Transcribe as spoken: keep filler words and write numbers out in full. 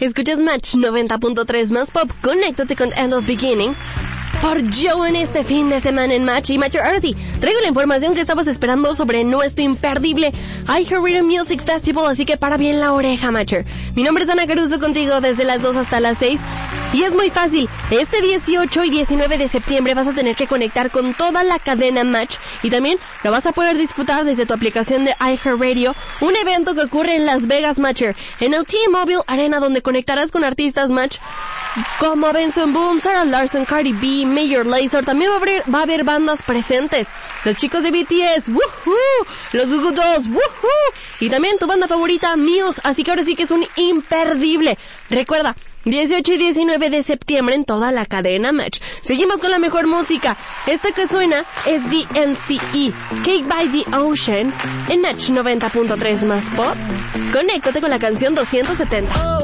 Escuchas Match noventa punto tres más pop. Conéctate con End of Beginning por Joe en este fin de semana en Match. Y Match, ahora sí, traigo la información que estabas esperando sobre nuestro imperdible iHeartRadio Music Festival, así que para bien la oreja, Matcher. Mi nombre es Ana Caruso, contigo desde las dos hasta las seis. Y es muy fácil, este dieciocho y diecinueve de septiembre vas a tener que conectar con toda la cadena Match y también lo vas a poder disfrutar desde tu aplicación de iHeartRadio, un evento que ocurre en Las Vegas, Matcher, en el T-Mobile Arena, donde conectarás con artistas Match como Benson Boone, Sarah Larson, Cardi B, Major Lazer. También va a haber, va a haber bandas presentes, los chicos de B T S, ¡woohoo!, los Goo Goo Dolls, ¡woohoo!, y también tu banda favorita, Muse. Así que ahora sí que es un imperdible. Recuerda, dieciocho y diecinueve de septiembre en toda la cadena Match. Seguimos con la mejor música. Esta que suena es D N C E, Cake by the Ocean, en Match noventa punto tres más pop. Conéctate con la canción doscientos setenta.